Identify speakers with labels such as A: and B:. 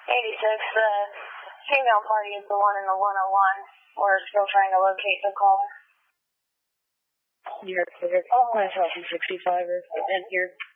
A: 86, the female party is the one in the 101. We're still trying to locate the caller.
B: You're clear. Oh, myself in 65 and here.